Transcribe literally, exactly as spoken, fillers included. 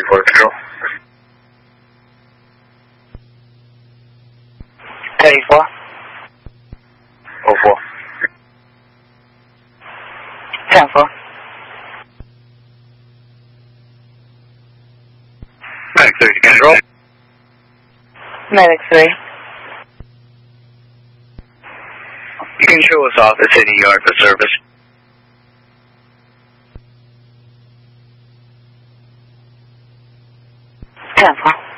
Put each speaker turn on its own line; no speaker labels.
three four control.
thirty-four.
oh four.
ten four.
Medic three to control.
Medic three.
You can show us off at City Yard for service.
ten four.